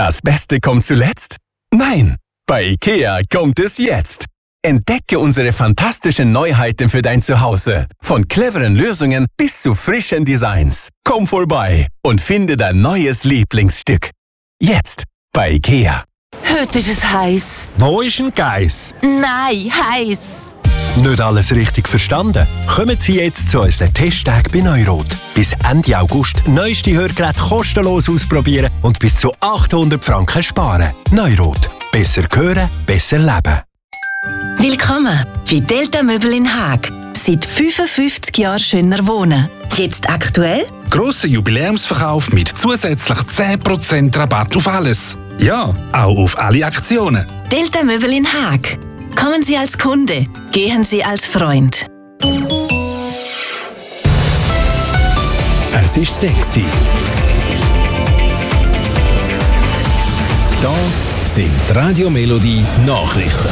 Das Beste kommt zuletzt? Nein, bei IKEA kommt es jetzt. Entdecke unsere fantastischen Neuheiten für dein Zuhause. Von cleveren Lösungen bis zu frischen Designs. Komm vorbei und finde dein neues Lieblingsstück. Jetzt bei IKEA. Heute ist es heiß. Wo ist ein Geiss? Nein, heiß. Nicht alles richtig verstanden? Kommen Sie jetzt zu unseren Testtagen bei Neurot. Bis Ende August neueste Hörgeräte kostenlos ausprobieren und bis zu 800 Franken sparen. Neurot. Besser hören, besser leben. Willkommen bei Delta Möbel in Haag. Seit 55 Jahren schöner wohnen. Jetzt aktuell? Grosser Jubiläumsverkauf mit zusätzlich 10% Rabatt auf alles. Ja, auch auf alle Aktionen. Delta Möbel in Haag. Kommen Sie als Kunde, gehen Sie als Freund. Es ist sexy. Da sind die Radio Melodie Nachrichten.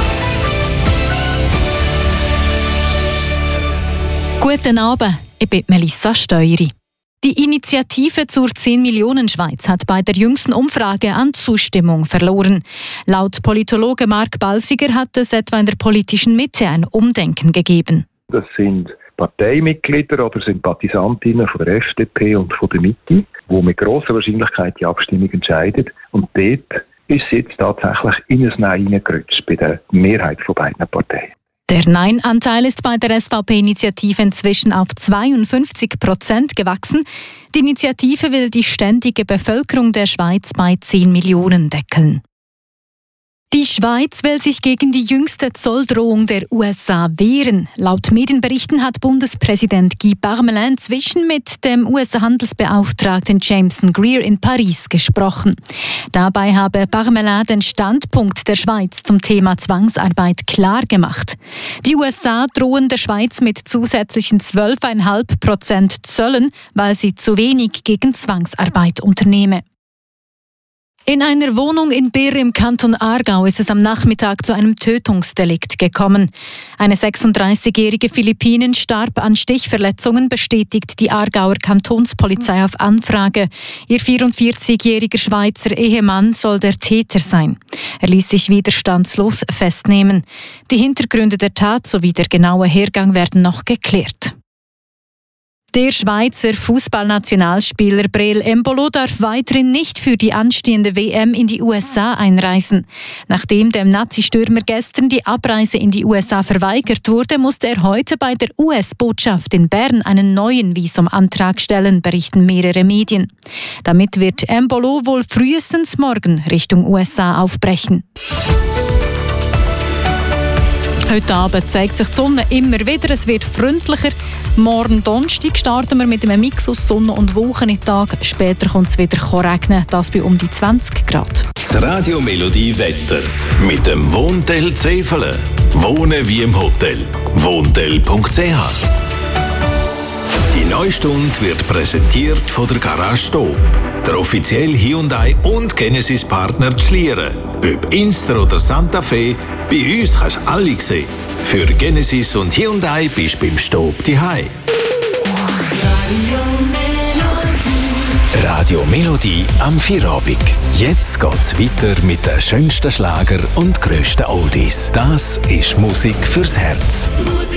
Guten Abend, ich bin Melissa Steueri. Die Initiative zur 10 Millionen Schweiz hat bei der jüngsten Umfrage an Zustimmung verloren. Laut Politologe Marc Balsiger hat es etwa in der politischen Mitte ein Umdenken gegeben. Das sind Parteimitglieder oder Sympathisantinnen von der FDP und von der Mitte, die mit grosser Wahrscheinlichkeit die Abstimmung entscheiden. Und dort ist es jetzt tatsächlich in ein Nein hineingerutscht bei der Mehrheit von beiden Parteien. Der Nein-Anteil ist bei der SVP-Initiative inzwischen auf 52% gewachsen. Die Initiative will die ständige Bevölkerung der Schweiz bei 10 Millionen deckeln. Die Schweiz will sich gegen die jüngste Zolldrohung der USA wehren. Laut Medienberichten hat Bundespräsident Guy Parmelin inzwischen mit dem USA-Handelsbeauftragten Jameson Greer in Paris gesprochen. Dabei habe Parmelin den Standpunkt der Schweiz zum Thema Zwangsarbeit klar gemacht. Die USA drohen der Schweiz mit zusätzlichen 12,5% Zöllen, weil sie zu wenig gegen Zwangsarbeit unternehme. In einer Wohnung in Birr im Kanton Aargau ist es am Nachmittag zu einem Tötungsdelikt gekommen. Eine 36-jährige Philippinin starb an Stichverletzungen, bestätigt die Aargauer Kantonspolizei auf Anfrage. Ihr 44-jähriger Schweizer Ehemann soll der Täter sein. Er ließ sich widerstandslos festnehmen. Die Hintergründe der Tat sowie der genaue Hergang werden noch geklärt. Der Schweizer Fußballnationalspieler Breel Embolo darf weiterhin nicht für die anstehende WM in die USA einreisen. Nachdem dem Nazi-Stürmer gestern die Abreise in die USA verweigert wurde, musste er heute bei der US-Botschaft in Bern einen neuen Visumantrag stellen, berichten mehrere Medien. Damit wird Embolo wohl frühestens morgen Richtung USA aufbrechen. Heute Abend zeigt sich die Sonne immer wieder. Es wird freundlicher. Morgen Donnerstag starten wir mit einem Mix aus Sonne und Wolken in den Tag. Später kommt es wieder regnen, das bei um die 20 Grad. Das Radio Melodie Wetter mit dem Wohntel Zefele. Wohnen wie im Hotel. Wohntel.ch. Die neue Stunde wird präsentiert von der Garage Stob, der offizielle Hyundai und Genesis-Partner Schlieren. Ob Inster oder Santa Fe, bei uns kannst du alle sehen. Für Genesis und Hyundai bist du beim Stob daheim. Radio Melodie am Feierabend. Jetzt geht's weiter mit den schönsten Schlager und grössten Oldies. Das ist Musik fürs Herz.